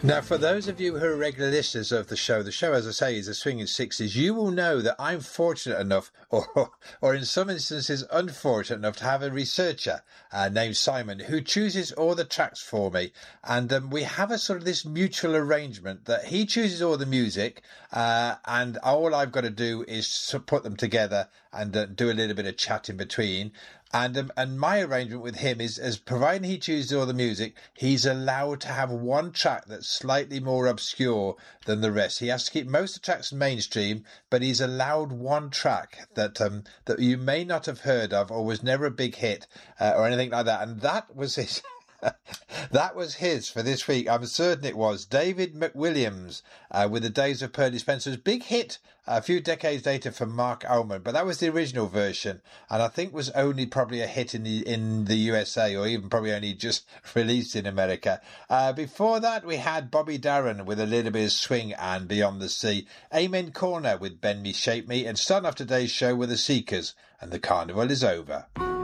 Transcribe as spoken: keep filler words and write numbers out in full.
Now, for those of you who are regular listeners of the show, the show, as I say, is a Swinging Sixties, you will know that I'm fortunate enough, or or in some instances unfortunate enough, to have a researcher uh, named Simon who chooses all the tracks for me. And um, we have a sort of this mutual arrangement that he chooses all the music, uh, and all I've got to do is put them together and uh, do a little bit of chat in between. And um, and my arrangement with him is, as providing he chooses all the music, he's allowed to have one track that's slightly more obscure than the rest. He has to keep most of the tracks mainstream, but he's allowed one track that um that you may not have heard of or was never a big hit uh, or anything like that. And that was his. That was his for this week. I'm certain it was David McWilliams uh, with the Days of Pearly Spencer's big hit a few decades later for Mark Almond, but that was the original version, and I think was only probably a hit in the in the U S A, or even probably only just released in America. Uh, before that, we had Bobby Darin with a little bit of swing and Beyond the Sea, Amen Corner with Bend Me Shape Me, and starting off today's show with the Seekers and The Carnival Is Over.